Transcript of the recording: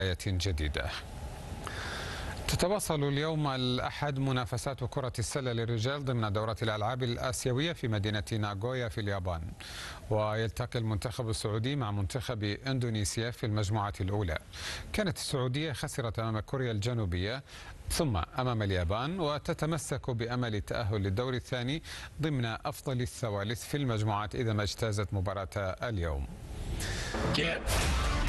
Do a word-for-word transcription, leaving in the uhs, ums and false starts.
جديدة. تتواصل اليوم الأحد منافسات كرة السلة للرجال ضمن دورة الألعاب الآسيوية في مدينة ناغويا في اليابان، ويلتقي المنتخب السعودي مع منتخب إندونيسيا في المجموعة الأولى. كانت السعودية خسرت أمام كوريا الجنوبية ثم أمام اليابان، وتتمسك بأمل التأهل للدور الثاني ضمن أفضل الثوالث في المجموعات إذا ما اجتازت مباراة اليوم.